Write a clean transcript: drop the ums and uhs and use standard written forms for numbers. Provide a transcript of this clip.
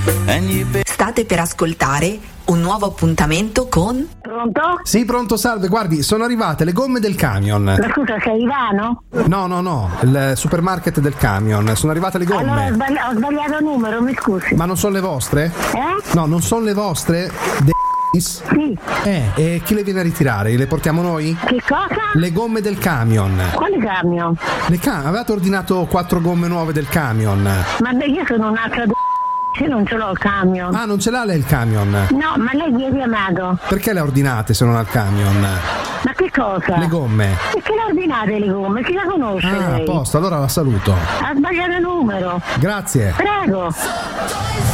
State per ascoltare un nuovo appuntamento con... Pronto? Sì, pronto, salve, guardi, sono arrivate le gomme del camion. Ma scusa, sei Ivano? No, il supermarket del camion, sono arrivate le gomme. Allora ho sbagliato numero, mi scusi. Ma non sono le vostre? No, non sono le vostre? Sì. E chi le viene a ritirare? Le portiamo noi? Che cosa? Le gomme del camion. Quale camion? Avevate ordinato 4 gomme nuove del camion. Ma io sono un'altra io non ce l'ho il camion. Ah, non ce l'ha lei il camion? No, ma lei chi ha chiamato? Perché le ha ordinate se non ha il camion? Ma che cosa? Le gomme. Perché le ordinate le gomme? Chi la conosce lei? A posto, allora la saluto. Ha sbagliato il numero. Grazie. Prego.